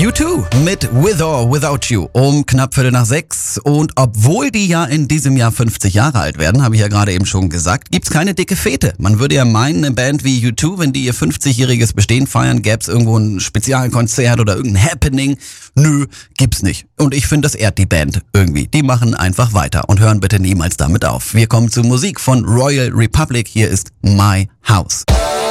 U2 mit With or Without You um knapp 5:45. Und obwohl die ja in diesem Jahr 50 Jahre alt werden, habe ich ja gerade eben schon gesagt, gibt's keine dicke Fete. Man würde ja meinen, eine Band wie U2, wenn die ihr 50-jähriges Bestehen feiern, gäb's irgendwo ein Spezialkonzert oder irgendein Happening. Nö, gibt's nicht. Und ich finde, das ehrt die Band irgendwie. Die machen einfach weiter und hören bitte niemals damit auf. Wir kommen zur Musik von Royal Republic. Hier ist My House.